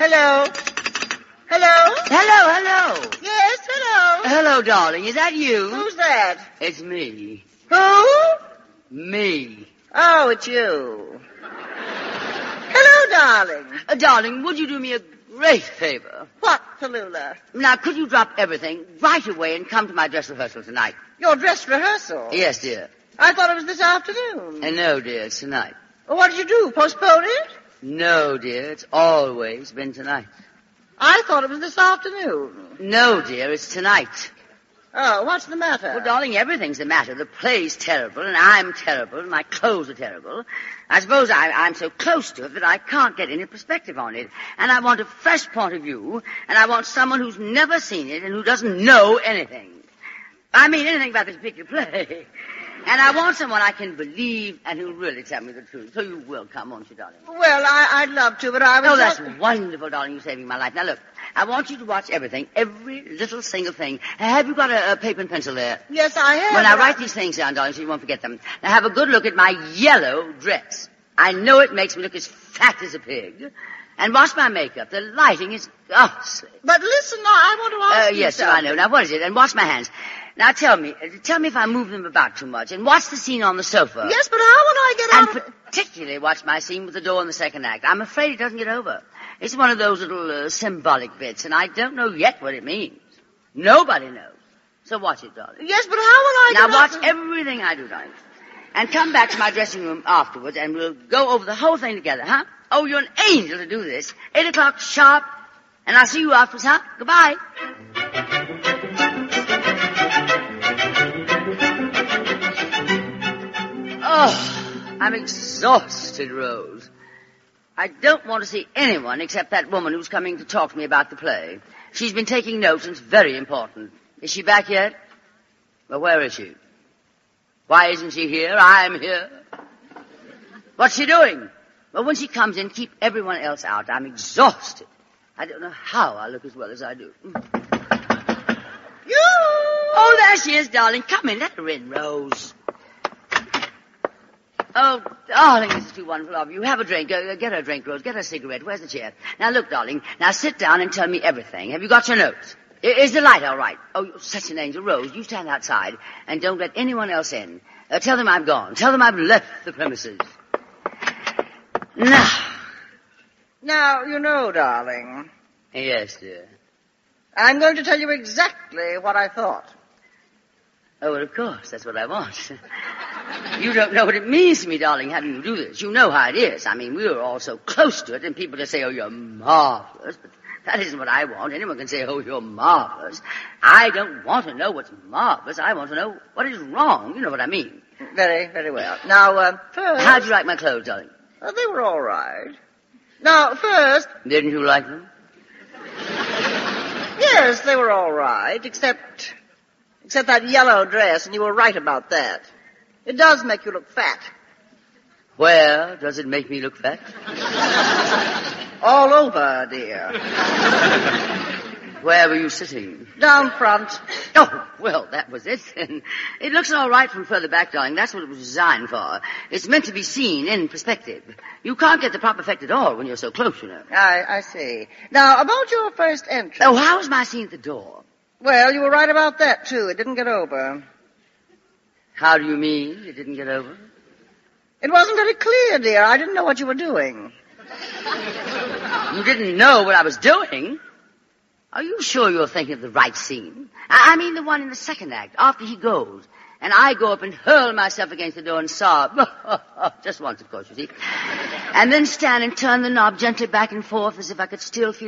Hello? Hello? Hello. Yes, hello. Hello, darling. Is that you? Who's that? It's me. Who? Me. Oh, it's you. Hello, darling. Darling, would you do me a great favor? What, Tallulah? Now, could you drop everything right away and come to my dress rehearsal tonight? Your dress rehearsal? Yes, dear. I thought it was this afternoon. No, dear, it's tonight. Well, what did you do, postpone it? No, dear, it's always been tonight. I thought it was this afternoon. No, dear, it's tonight. Oh, what's the matter? Well, darling, everything's the matter. The play's terrible, and I'm terrible, and my clothes are terrible. I suppose I'm so close to it that I can't get any perspective on it. And I want a fresh point of view, and I want someone who's never seen it and who doesn't know anything. I mean, anything about this particular play. And I want someone I can believe and who'll really tell me the truth. So you will come, won't you, darling? Well, I'd love to, but I was... Oh, that's wonderful, darling. You're saving my life. Now, look, I want you to watch everything, every little single thing. Have you got a paper and pencil there? Yes, I have. Well, now, write these things down, darling, so you won't forget them. Now, have a good look at my yellow dress. I know it makes me look as fat as a pig. And watch my makeup. The lighting is ghastly. But listen, now, I want to ask you yes, something. I know. Now, what is it? And watch my hands. Now, tell me if I move them about too much. And watch the scene on the sofa. Yes, but how will I get out And of it? particularly watch my scene with the door in the second act. I'm afraid it doesn't get over. It's one of those little symbolic bits, and I don't know yet what it means. Nobody knows. So watch it, darling. Yes, but how will I Now, get watch out of everything I do, darling. And come back to my dressing room afterwards, and we'll go over the whole thing together, huh? Oh, you're an angel to do this. 8 o'clock sharp, and I'll see you afterwards, huh? Goodbye. Oh, I'm exhausted, Rose. I don't want to see anyone except that woman who's coming to talk to me about the play. She's been taking notes, and it's very important. Is she back yet? Well, where is she? Why isn't she here? I'm here. What's she doing? Well, when she comes in, keep everyone else out. I'm exhausted. I don't know how I look as well as I do. You! Oh, there she is, darling. Come in. Let her in, Rose. Oh, darling, this is too wonderful of you. Have a drink. Get her a drink, Rose. Get her a cigarette. Where's the chair? Now, look, darling. Now, sit down and tell me everything. Have you got your notes? Is the light all right? Oh, you're such an angel. Rose, you stand outside and don't let anyone else in. Tell them I'm gone. Tell them I've left the premises. Now, you know, darling, Yes, dear. I'm going to tell you exactly what I thought. Oh, well, of course. That's what I want. You don't know what it means to me, darling, having you do this. You know how it is. I mean, we were all so close to it, and people just say, oh, you're marvelous. But that isn't what I want. Anyone can say, oh, you're marvelous. I don't want to know what's marvelous. I want to know what is wrong. You know what I mean. Very, very well. Now, first... How'd you like my clothes, darling? They were all right. Now, first... Didn't you like them? Yes, they were all right, except that yellow dress, and you were right about that. It does make you look fat. Where does it make me look fat? All over, dear. Where were you sitting? Down front. Oh, well, that was it. And it looks all right from further back, darling. That's what it was designed for. It's meant to be seen in perspective. You can't get the proper effect at all when you're so close, you know. I see. Now, about your first entrance. Oh, how was my scene at the door? Well, you were right about that, too. It didn't get over. How do you mean it didn't get over? It wasn't very clear, dear. I didn't know what you were doing. You didn't know what I was doing? Are you sure you're thinking of the right scene? I mean the one in the second act, after he goes. And I go up and hurl myself against the door and sob. Just once, of course, you see. And then stand and turn the knob gently back and forth as if I could still feel